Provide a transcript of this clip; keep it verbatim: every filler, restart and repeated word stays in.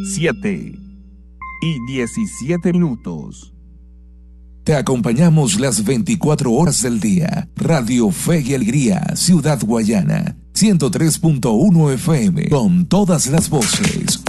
siete y diecisiete minutos. Te acompañamos las veinticuatro horas del día. Radio Fe y Alegría, Ciudad Guayana, ciento tres punto uno F M, con todas las voces.